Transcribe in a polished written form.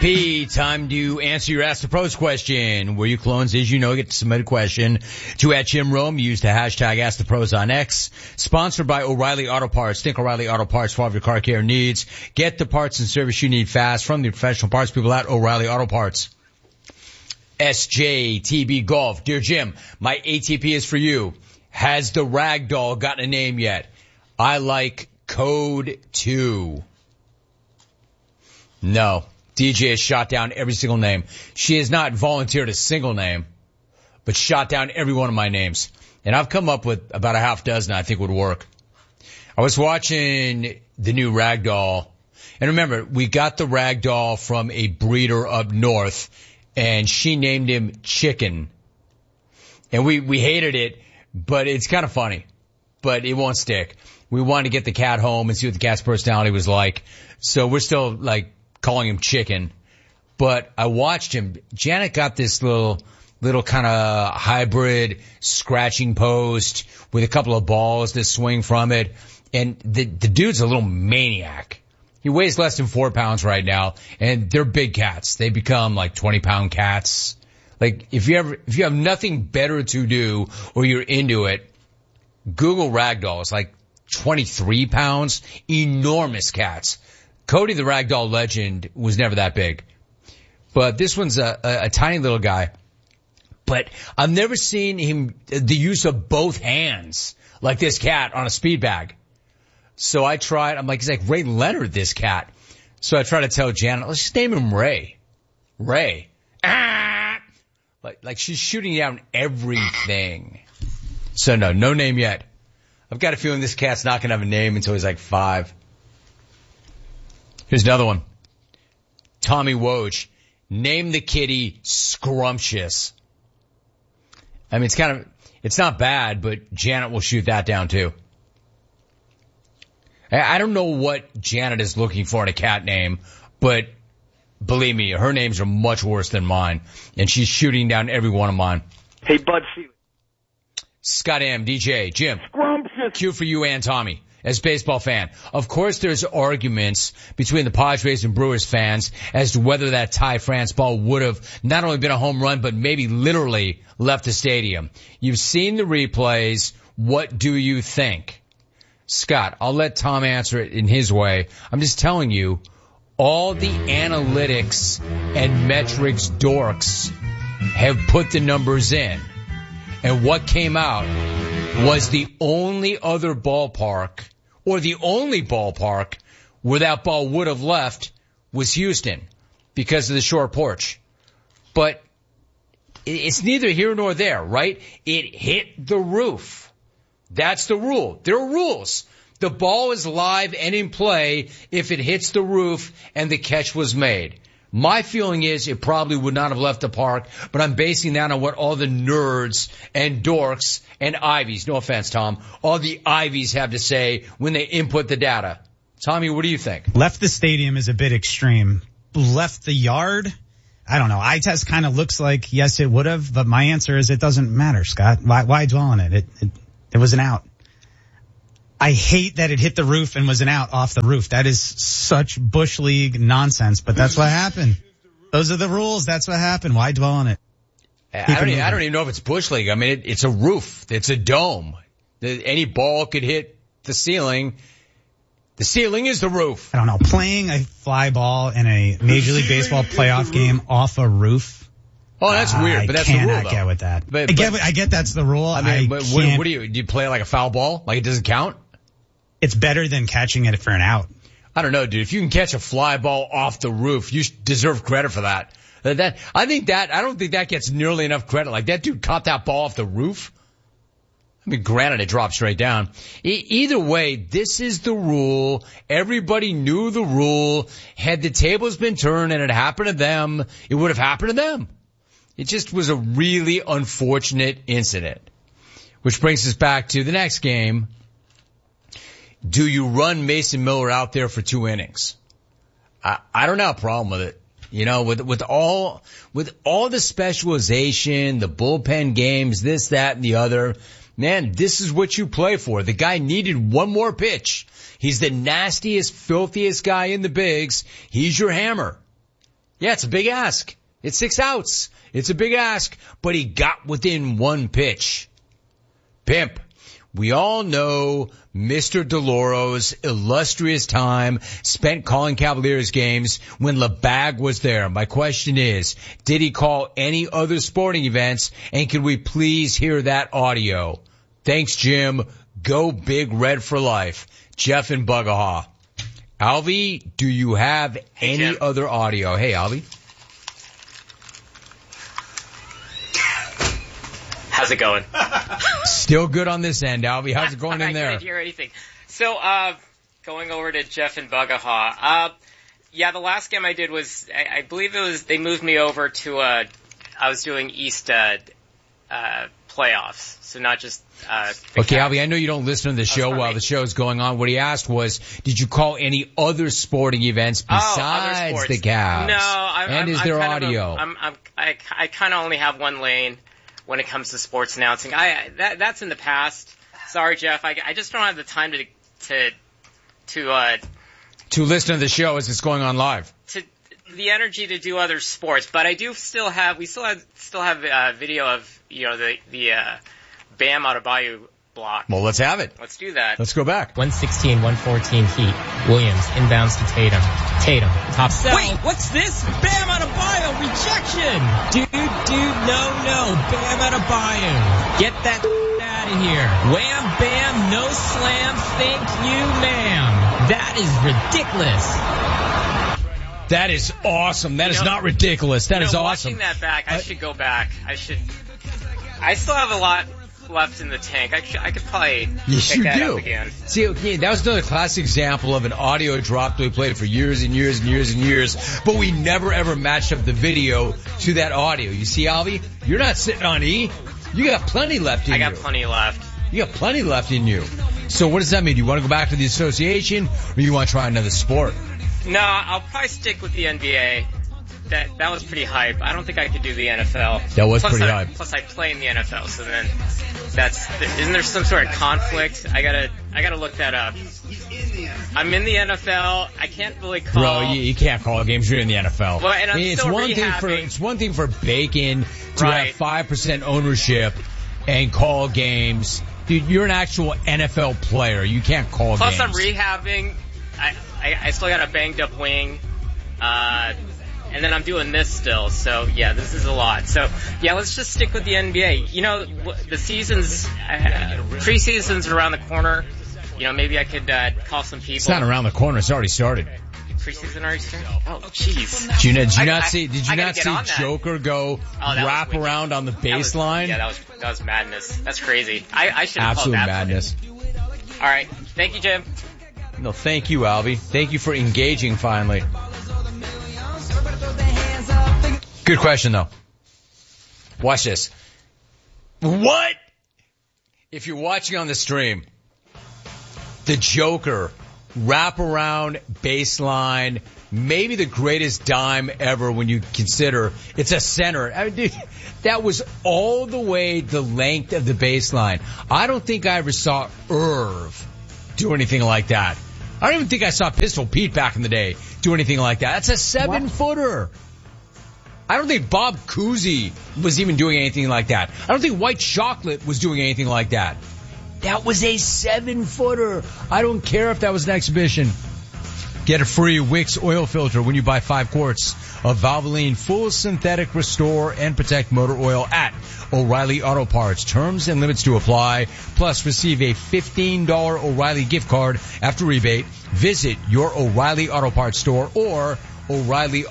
Time to answer your Ask the Pros question. Were you clones? As you know, get to submit a question to @JimRome. Use the hashtag Ask the Pros on X. Sponsored by O'Reilly Auto Parts. Think O'Reilly Auto Parts for all of your car care needs. Get the parts and service you need fast from the professional parts people at O'Reilly Auto Parts. SJTB Golf. Dear Jim, my ATP is for you. Has the Ragdoll gotten a name yet? I like Code 2. No. DJ has shot down every single name. She has not volunteered a single name, but shot down every one of my names. And I've come up with about a half dozen I think would work. I was watching the new Ragdoll. And remember, we got the Ragdoll from a breeder up north, and she named him Chicken. And we hated it, but it's kind of funny. But it won't stick. We wanted to get the cat home and see what the cat's personality was like. So we're still like calling him Chicken. But I watched him. Janet got this little kind of hybrid scratching post with a couple of balls that swing from it. And the dude's a little maniac. He weighs less than 4 pounds right now, and they're big cats. They become like 20-pound cats. Like if you have nothing better to do or you're into it, Google Ragdoll. It's like 23 pounds. Enormous cats. Cody the Ragdoll legend was never that big. But this one's a tiny little guy. But I've never seen him, the use of both hands like this cat on a speed bag. So I tried, I'm like, he's like Ray Leonard, this cat. So I tried to tell Janet, let's just name him Ray. Ray. Ah! Like she's shooting down everything. So no name yet. I've got a feeling this cat's not going to have a name until he's like 5. Here's another one. Tommy Woj. Name the kitty Scrumptious. I mean, it's not bad, but Janet will shoot that down too. I don't know what Janet is looking for in a cat name, but believe me, her names are much worse than mine, and she's shooting down every one of mine. Hey, Bud C. Scott M, DJ, Jim. Scrumptious. Q for you and Tommy. As a baseball fan, of course there's arguments between the Padres and Brewers fans as to whether that Ty France ball would have not only been a home run, but maybe literally left the stadium. You've seen the replays. What do you think? Scott, I'll let Tom answer it in his way. I'm just telling you, all the analytics and metrics dorks have put the numbers in. And what came out was the only other ballpark, or the only ballpark where that ball would have left was Houston because of the short porch. But it's neither here nor there, right? It hit the roof. That's the rule. There are rules. The ball is live and in play if it hits the roof and the catch was made. My feeling is it probably would not have left the park, but I'm basing that on what all the nerds and dorks and Ivies, no offense, Tom, all the Ivies have to say when they input the data. Tommy, what do you think? Left the stadium is a bit extreme. Left the yard? I don't know. Eye test kind of looks like, yes, it would have, but my answer is it doesn't matter, Scott. Why dwell on it? It was an out. I hate that it hit the roof and was an out off the roof. That is such Bush League nonsense, but that's what happened. Those are the rules. That's what happened. Why dwell on it? I don't even know if it's Bush League. I mean, it's a roof. It's a dome. Any ball could hit the ceiling. The ceiling is the roof. I don't know. Playing a fly ball in a Major League Baseball playoff game off a roof. Oh, that's weird, but that's the rule, though. I cannot get with that. I get that's the rule. I mean, what do you play like a foul ball? Like it doesn't count? It's better than catching it for an out. I don't know, dude. If you can catch a fly ball off the roof, you deserve credit for that. I don't think that gets nearly enough credit. Like that dude caught that ball off the roof. I mean, granted, it dropped straight down. Either way, this is the rule. Everybody knew the rule. Had the tables been turned and it happened to them, it would have happened to them. It just was a really unfortunate incident. Which brings us back to the next game. Do you run Mason Miller out there for 2 innings? I don't have a problem with it. You know, with all the specialization, the bullpen games, this, that, and the other, man, this is what you play for. The guy needed one more pitch. He's the nastiest, filthiest guy in the bigs. He's your hammer. Yeah, it's a big ask. It's 6 outs. It's a big ask, but he got within 1 pitch. Pimp. We all know Mr. DeLauro's illustrious time spent calling Cavaliers games when LeBag was there. My question is, did he call any other sporting events, and can we please hear that audio? Thanks, Jim. Go Big Red for life. Jeff in Bugahaw. Alvy, do you have any other audio? Hey, Alvy. How's it going? Still good on this end, Alvy. How's it going in there? I didn't hear anything. So, going over to Jeff in Bugahaw. Yeah, the last game I did was, I believe they moved me over to, I was doing East, playoffs. So not just, okay, Alvy, I know you don't listen to the show while the show's going on. What he asked was, did you call any other sporting events besides the Cavs? No, is there audio? I kind of only have one lane when it comes to sports announcing. That's in the past. Sorry, Jeff. I just don't have the time to listen to the show as it's going on live. To the energy to do other sports, but I do we still have video of, the Bam Adebayo block. Well, let's have it. Let's do that. Let's go back. 116-114 Heat. Williams inbounds to Tatum. Tatum, top sell. Wait, what's this? Bam Adebayo, rejection! Dude, no. Bam Adebayo. Get that out of here. Wham, bam, no slam, thank you, ma'am. That is ridiculous. That is awesome. That is not ridiculous. That is awesome. Watching that back, I should go back. I still have a lot left in the tank. I could probably pick that up again. See, okay, that was another classic example of an audio drop that we played for years and years and years and years, but we never ever matched up the video to that audio. You see, Alvy, you're not sitting on E. You got plenty left in you. I got plenty left. You got plenty left in you. So what does that mean? Do you want to go back to the association, or do you want to try another sport? No, I'll probably stick with the NBA. That was pretty hype. I don't think I could do the NFL. That was pretty hype. Plus I play in the NFL, so then isn't there some sort of conflict? I gotta look that up. I'm in the NFL. I can't really call. Bro, you can't call games. You're in the NFL. Well, and it's one thing for Bacon to have 5% ownership and call games. Dude, you're an actual NFL player. You can't call games. Plus I'm rehabbing. I still got a banged up wing. And then I'm doing this still, so yeah, this is a lot. So yeah, let's just stick with the NBA. The season's, preseason's around the corner. Maybe I could, call some people. It's not around the corner, it's already started. Preseason already started? Oh, jeez. Did you not see Joker go wrap around on the baseline? That was madness. That's crazy. I should have called that. Absolute madness. Alright, thank you, Jim. No, thank you, Alvy. Thank you for engaging finally. Good question, though. Watch this. What? If you're watching on the stream, the Joker, wraparound, baseline, maybe the greatest dime ever when you consider it's a center. I mean, dude, that was all the way the length of the baseline. I don't think I ever saw Irv do anything like that. I don't even think I saw Pistol Pete back in the day do anything like that. That's a 7-footer. I don't think Bob Cousy was even doing anything like that. I don't think White Chocolate was doing anything like that. That was a 7-footer. I don't care if that was an exhibition. Get a free Wix oil filter when you buy 5 quarts of Valvoline Full Synthetic Restore and Protect Motor Oil at O'Reilly Auto Parts. Terms and limits to apply. Plus, receive a $15 O'Reilly gift card after rebate. Visit your O'Reilly Auto Parts store or O'Reilly